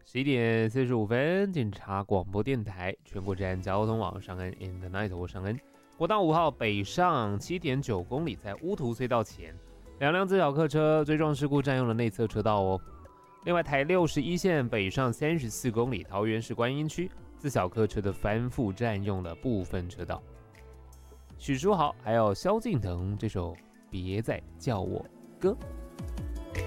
11点45分，警察广播电台全国治安交通网上恩 In the Night， 我上恩。国道5号北上 7.9 公里，在乌涂隧道前，2辆自小客车追撞事故占用了内侧车道哦。另外，台61线北上34公里，桃园市观音区自小客车的翻覆占用了部分车道。许书豪还有萧敬腾这首《别再叫我哥》。